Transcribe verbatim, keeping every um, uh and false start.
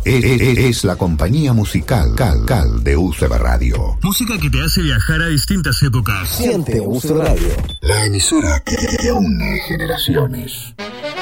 es, es, es la compañía musical Cal, Cal de U C B Radio. Música que te hace viajar a distintas épocas. Siente U C B Radio. La emisora que, que une generaciones.